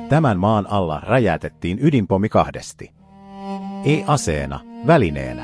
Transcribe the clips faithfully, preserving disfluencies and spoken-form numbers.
Tämän maan alla räjäytettiin ydinpommi kahdesti. Ei aseena, välineenä.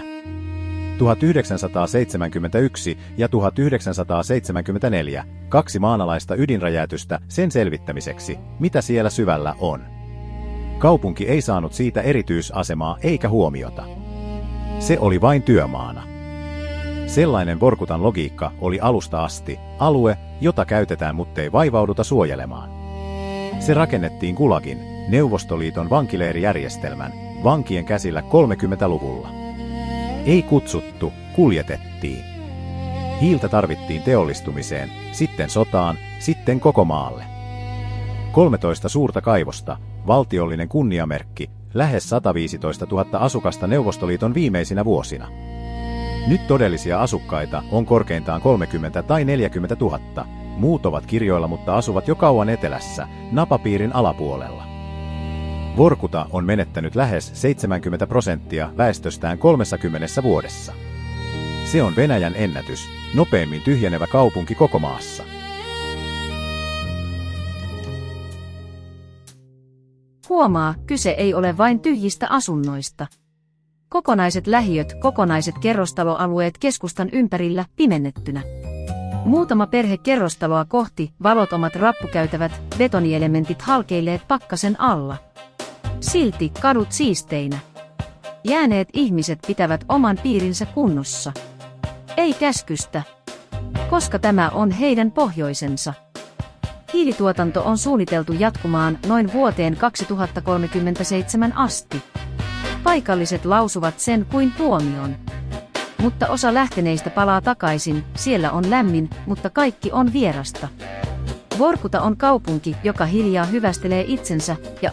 tuhatyhdeksänsataaseitsemänkymmentäyksi ja tuhatyhdeksänsataaseitsemänkymmentäneljä, kaksi maanalaista ydinräjäytystä sen selvittämiseksi, mitä siellä syvällä on. Kaupunki ei saanut siitä erityisasemaa eikä huomiota. Se oli vain työmaana. Sellainen Vorkutan logiikka oli alusta asti, alue, jota käytetään muttei vaivauduta suojelemaan. Se rakennettiin Gulagin, Neuvostoliiton vankileirijärjestelmän, vankien käsillä kolmekymmentäluvulla. Ei kutsuttu, kuljetettiin. Hiiltä tarvittiin teollistumiseen, sitten sotaan, sitten koko maalle. kolmetoista suurta kaivosta, valtiollinen kunniamerkki, lähes sataviisitoistatuhatta asukasta Neuvostoliiton viimeisinä vuosina. Nyt todellisia asukkaita on korkeintaan kolmekymmentä tai neljäkymmentä tuhatta. Muut ovat kirjoilla, mutta asuvat jo kauan etelässä, napapiirin alapuolella. Vorkuta on menettänyt lähes seitsemänkymmentä prosenttia väestöstään kolmessakymmenessä vuodessa. Se on Venäjän ennätys, nopeimmin tyhjenevä kaupunki koko maassa. Huomaa, kyse ei ole vain tyhjistä asunnoista. Kokonaiset lähiöt, kokonaiset kerrostaloalueet keskustan ympärillä pimennettynä. Muutama perhe kerrostaloa kohti, valottomat rappukäytävät, betonielementit halkeilleet pakkasen alla. Silti kadut siisteinä. Jääneet ihmiset pitävät oman piirinsä kunnossa. Ei käskystä. Koska tämä on heidän pohjoisensa. Hiilituotanto on suunniteltu jatkumaan noin vuoteen kaksituhattakolmekymmentäseitsemän asti. Paikalliset lausuvat sen kuin tuomion. Mutta osa lähteneistä palaa takaisin, siellä on lämmin, mutta kaikki on vierasta. Vorkuta on kaupunki, joka hiljaa hyvästelee itsensä ja